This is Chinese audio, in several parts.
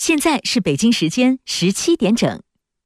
现在是北京时间17点整。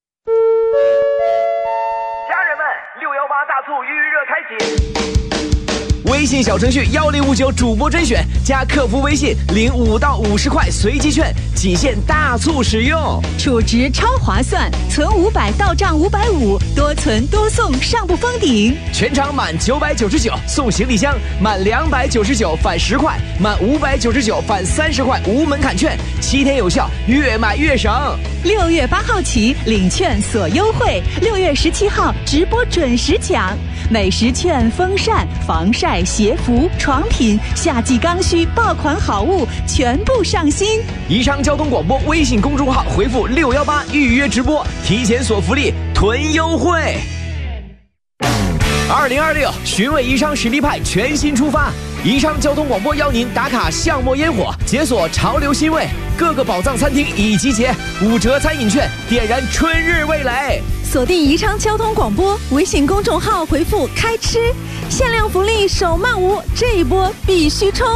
家人们，618大促预热开启。 微信小程序1059主播甄选加客服微信05到50块随机券，仅限大促使用， 储值超划算，存500到账550，多存多送，上不封顶。 全场满999送行李箱，满299返10块，满599返30块，无门槛券，7天有效，越买越省。 6月8号起领券锁优惠，6月17号直播准时抢，美食券、风扇、防晒、鞋服、床品、夏季刚需爆款好物全部上新。 宜昌交通广播微信公众号回复618预约直播，提前锁福利，囤优惠。2026寻味宜昌实力派全新出发，宜昌交通广播邀您打卡巷陌烟火，解锁潮流新味，各个宝藏餐厅已集结，5折餐饮券，点燃春日味蕾。 锁定宜昌交通广播微信公众号回复开吃，限量福利手慢无，这一波必须冲。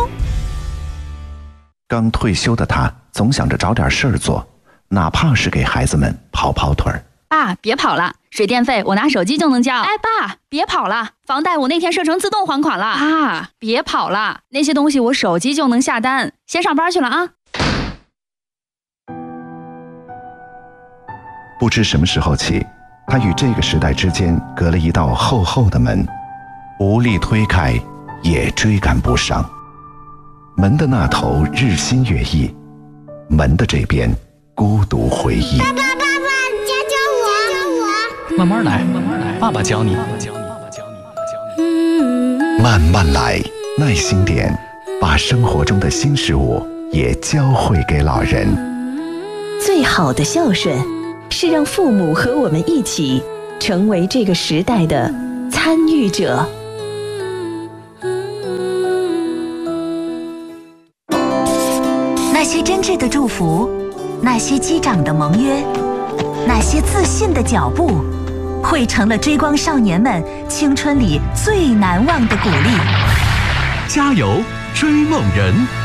刚退休的他总想着找点事儿做，哪怕是给孩子们跑跑腿儿。 爸，别跑了，水电费我拿手机就能交。哎，爸，别跑了，房贷我那天设成自动还款了。啊，别跑了，那些东西我手机就能下单。先上班去了啊。 不知什么时候起，他与这个时代之间隔了一道厚厚的门，无力推开，也追赶不上。门的那头日新月异，门的这边孤独回忆。 爸爸，教我。 慢慢来，爸爸教你。 慢慢来，耐心点，把生活中的新事物也教会给老人。 最好的孝顺，是让父母和我们一起成为这个时代的参与者。 那些真挚的祝福，那些击掌的盟约，那些自信的脚步，汇成了追光少年们青春里最难忘的鼓励。 加油，追梦人！